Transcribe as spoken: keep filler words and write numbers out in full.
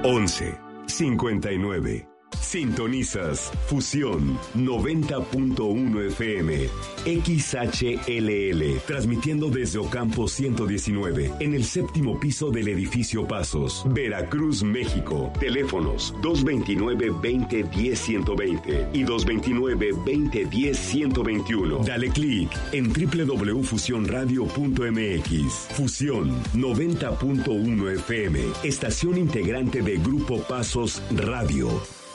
once cincuenta y nueve. Sintonizas Fusión noventa punto uno F M, X H L L, transmitiendo desde Ocampo ciento diecinueve, en el séptimo piso del edificio Pasos, Veracruz, México. Teléfonos dos veintinueve, veinte, diez, ciento veinte y dos veintinueve, veinte, diez, ciento veintiuno. Dale clic en doble u doble u doble u punto fusión radio punto m x. Fusión noventa punto uno F M, estación integrante de Grupo Pasos Radio.